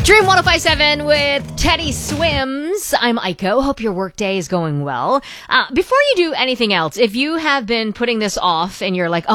Dream 1057 with Teddy Swims. I'm Aiko. Hope your workday is going well. Before you do anything else, if you have been putting this off and you're like, oh,